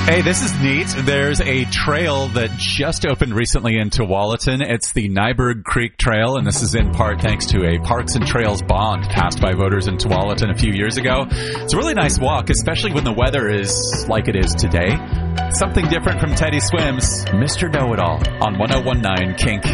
Hey, this is neat. There's a trail that just opened recently in Tualatin. It's the Nyberg Creek Trail, and this is in part thanks to a Parks and Trails bond passed by voters in Tualatin a few years ago. It's a really nice walk, especially when the weather is like it is today. Something different from Teddy Swims, Mr. Know-It-All on 101.9 Kink.